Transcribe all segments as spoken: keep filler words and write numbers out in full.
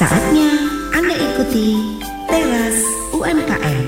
Saatnya Anda ikuti Teras U M K M.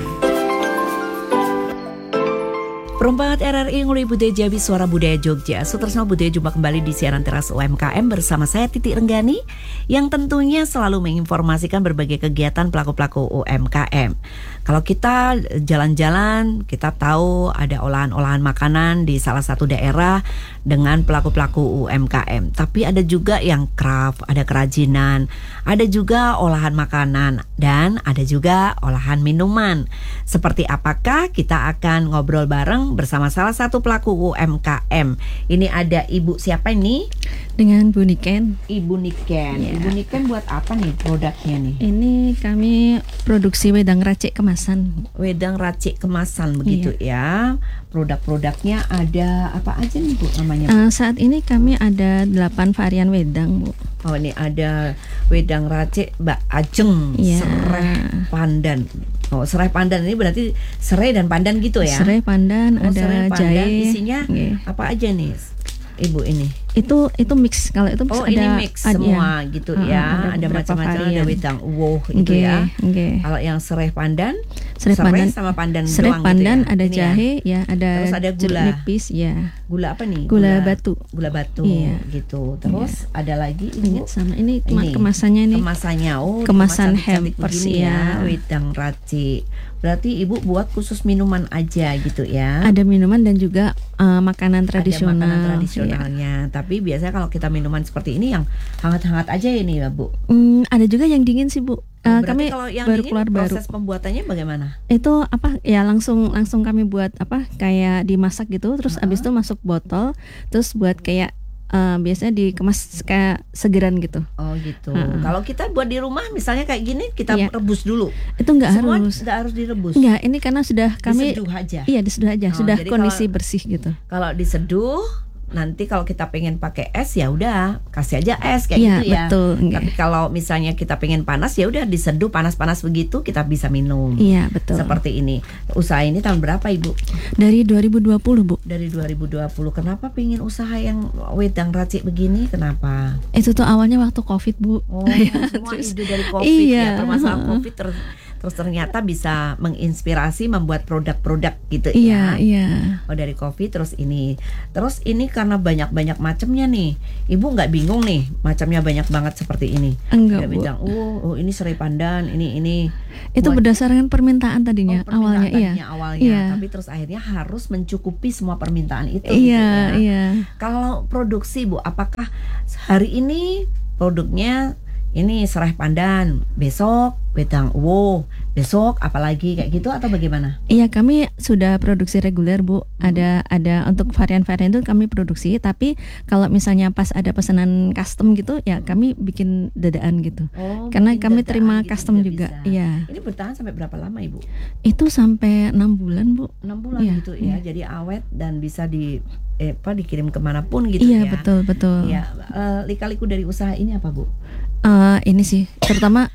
Perempat R R I Ngului Budaya Jawi Suara Budaya Jogja. Sutresno Budaya jumpa kembali di siaran Teras U M K M bersama saya Titi Renggani yang tentunya selalu menginformasikan berbagai kegiatan pelaku-pelaku U M K M. Kalau kita jalan-jalan, kita tahu ada olahan-olahan makanan di salah satu daerah dengan pelaku-pelaku U M K M. Tapi ada juga yang craft, ada kerajinan, ada juga olahan makanan, dan ada juga olahan minuman. Seperti apakah, kita akan ngobrol bareng bersama salah satu pelaku U M K M. Ini ada Ibu siapa ini? Dengan Bu Niken. Ibu Niken. Ya. Ibu Niken buat apa nih produknya nih? Ini kami produksi wedang racik kemasan. Wedang racik kemasan begitu ya. Produk-produknya ada apa aja nih Bu namanya? Uh, saat ini kami ada delapan varian wedang, Bu. Oh, ini ada wedang racik Mbak Ajeng, Ya. serai pandan. Oh, serai pandan ini berarti serai dan pandan gitu ya? Serai pandan, Oh, ada serai pandan, jahe. isinya Nggih. apa aja nih Ibu ini? Itu itu mix. Kalau itu Oh, ada, ini mix ada, semua gitu uh, ya. ada Ada beberapa macam-macam, ada varian. wedang uwoh gitu Nggih, ya. nggih. Kalau yang serai pandan, Serai pandan sama pandan serai doang pandan gitu ya. ada Ini ya. jahe, ya, ada Terus ada jeruk gula. nipis, ya. Gula apa nih? Gula batu. Gula batu Iya. gitu. Terus ada lagi Ini Ibu sama ini, kema- Ini, kemasannya nih. kemasannya. Oh, Kemasan cantik-cantik hampers, begini ya. wedang racik. Berarti Ibu buat khusus minuman aja gitu ya. Ada minuman dan juga uh, makanan tradisional. Ada makanan ya. tradisionalnya. Tapi biasanya kalau kita minuman seperti ini yang hangat-hangat aja ini ya Bu. Hmm, ada juga yang dingin sih, Bu. Uh, Berarti kami kalau yang baru dingin, keluar baru. proses pembuatannya bagaimana? Itu apa ya, langsung langsung kami buat apa kayak dimasak gitu, terus Uh-huh. abis itu masuk botol, terus buat kayak uh, biasanya dikemas kayak segeran gitu. Oh gitu. Uh-uh. Kalau kita buat di rumah misalnya kayak gini, kita Iya. rebus dulu. Itu nggak Semua harus. nggak harus direbus. Enggak, ini karena sudah kami Diseduh aja. iya diseduh aja, Oh, sudah jadi kondisi kalau- bersih gitu. Kalau diseduh, nanti kalau kita pengen pakai es ya udah kasih aja es kayak Iya, gitu ya. betul, nggih. Tapi kalau misalnya kita pengen panas ya udah diseduh panas-panas begitu kita bisa minum. Iya, betul. Seperti ini. Usaha ini tahun berapa Ibu? Dari dua ribu dua puluh, Bu. Dari dua ribu dua puluh. Kenapa pengen usaha yang wedang racik begini? Kenapa? Itu tuh awalnya waktu Covid, Bu. Oh, Ya, semua terus- ide dari Covid iya, ya. Permasalahan heeh. Covid ter- terus ternyata bisa menginspirasi membuat produk-produk gitu Iya, ya. iya. Oh, dari Covid terus ini. Terus ini karena banyak-banyak macamnya nih. Ibu nggak bingung nih macamnya banyak banget seperti ini? Enggak, Nggak Bu. bilang, oh, oh ini serai pandan, ini ini. Itu buat- berdasarkan permintaan tadinya, Oh, permintaan awalnya, iya. tadinya awalnya. Iya. Tapi terus akhirnya harus mencukupi semua permintaan itu. Iya, gitu ya. iya. Kalau produksi Bu, apakah hari ini produknya ini serai pandan, besok wedang uwoh, besok apalagi kayak gitu atau bagaimana? Iya, kami sudah produksi reguler, Bu. Ada ada untuk varian-varian itu kami produksi, tapi kalau misalnya pas ada pesanan custom gitu, ya kami bikin dadaan gitu. Oh, Karena bikin kami dadaan terima gitu custom juga. bisa. Iya. Ini bertahan sampai berapa lama Ibu? Itu sampai enam bulan, Bu. enam bulan Iya, gitu ya. iya. Jadi awet dan bisa di eh, apa dikirim kemanapun gitu Iya, ya. betul, betul. Iya, eh, lika-liku dari usaha ini apa Bu? Eh, ini sih terutama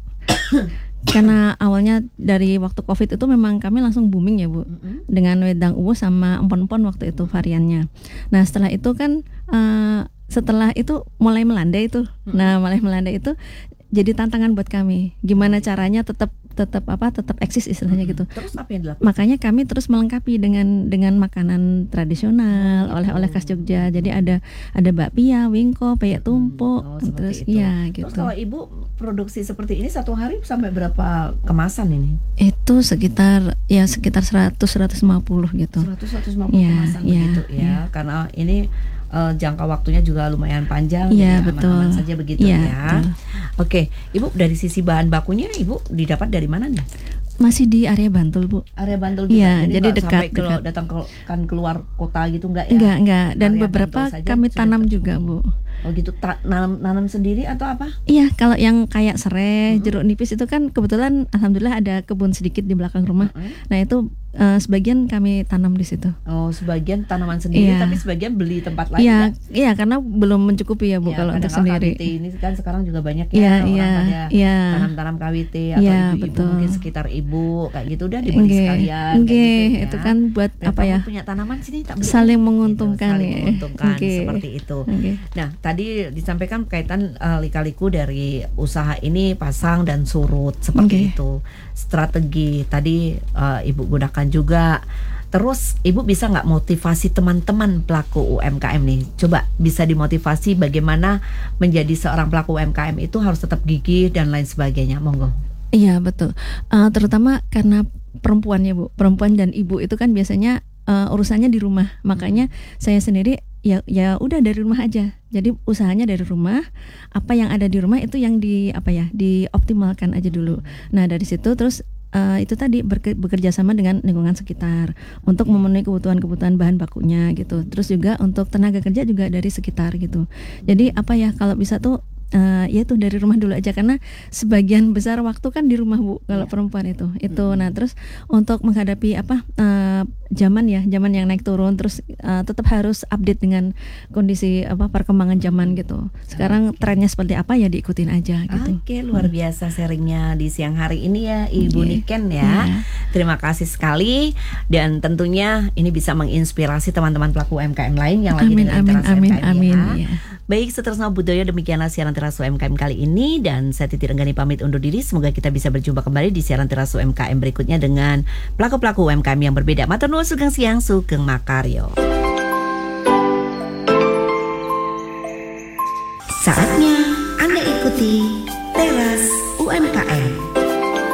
karena awalnya dari waktu Covid itu memang kami langsung booming ya, Bu. Mm-mm. Dengan wedang uwo sama empon-empon waktu itu variannya. Nah, setelah itu kan eh, setelah itu mulai melandai itu. Nah, mulai melandai itu jadi tantangan buat kami. Gimana caranya tetap tetap apa tetap eksis istilahnya gitu. Terus apa yang dilakukan? Makanya kami terus melengkapi dengan dengan makanan tradisional, oleh-oleh khas Jogja. Jadi ada ada bakpia, wingko, peyek tumpuk, Oh, seperti terus itu. iya Terus gitu. kalau Ibu produksi seperti ini satu hari sampai berapa kemasan ini? Itu sekitar ya sekitar seratus seratus lima puluh gitu. seratus sampai seratus lima puluh Iya, kemasan iya, begitu ya. iya. Karena ini eh, jangka waktunya juga lumayan panjang, Iya, jadi betul. aman-aman saja begitu Iya, ya. betul. Oke, Ibu dari sisi bahan bakunya Ibu didapat dari mana nih? Masih di area Bantul, Bu. Area Bantul juga. Iya, jadi nggak dekat, sampai kalau dekat. datang ke, kan keluar kota gitu enggak ya? Enggak, enggak. Dan Area beberapa Bantul saja kami sudah tanam ter- juga, Bu. Oh gitu, ta- nanam nanam sendiri atau apa? Iya, kalau yang kayak serai, Mm-mm. jeruk nipis itu kan kebetulan alhamdulillah ada kebun sedikit di belakang rumah. Mm-mm. Nah, itu eh, sebagian kami tanam di situ. Oh, sebagian tanaman sendiri, Iya. tapi sebagian beli tempat lain. Iya, nggak? iya karena belum mencukupi ya, Bu, Ya, kalau untuk kadang-kadang sendiri. K W T ini kan sekarang juga banyak ya Iya, orang iya, pada iya. tanam-tanam K W T atau Iya, ibu-ibu betul. mungkin sekitar ibu kayak gitu udah dibeli Nggih, sekalian nggih, kayak gitu ya. itu kan buat Dan apa kamu ya? punya tanaman sini tak beli Saling Gitu, menguntungkan saling ya. menguntungkan Nggih. seperti itu. Nggih. Nah, tadi disampaikan kaitan uh, lika-liku dari usaha ini pasang dan surut seperti Okay. itu. Strategi tadi uh, Ibu gunakan juga. Terus Ibu bisa nggak motivasi teman-teman pelaku U M K M nih? Coba bisa dimotivasi bagaimana menjadi seorang pelaku U M K M itu harus tetap gigih dan lain sebagainya. Monggo. Iya betul. Uh, terutama karena perempuan ya Bu, perempuan dan ibu itu kan biasanya uh, urusannya di rumah. Makanya saya sendiri ya ya udah dari rumah aja. Jadi usahanya dari rumah. Apa yang ada di rumah itu yang di apa ya dioptimalkan aja dulu. Nah dari situ terus Uh, itu tadi berke, bekerja sama dengan lingkungan sekitar untuk memenuhi kebutuhan-kebutuhan bahan bakunya gitu. Terus juga untuk tenaga kerja juga dari sekitar gitu. Jadi apa ya kalau bisa tuh uh, ya tuh dari rumah dulu aja karena sebagian besar waktu kan di rumah Bu kalau Ya. perempuan itu. Itu nah terus untuk menghadapi apa uh, zaman ya, zaman yang naik turun terus uh, tetap harus update dengan kondisi apa perkembangan zaman gitu. Sekarang trennya seperti apa ya diikutin aja gitu. Oke, luar biasa sharingnya di siang hari ini ya Ibu Oke. Niken ya. Iya. Terima kasih sekali dan tentunya ini bisa menginspirasi teman-teman pelaku U M K M lain yang lagi Amin dengan amin Teras amin U M K M amin. ya. Iya. Baik, Sutresno Budoyo, demikianlah siaran Teras U M K M kali ini dan saya Titi Renggani pamit undur diri. Semoga kita bisa berjumpa kembali di siaran Teras U M K M berikutnya dengan pelaku-pelaku U M K M yang berbeda. Matur nuwun sugeng siang sugeng makaryo. Saatnya Anda ikuti Teras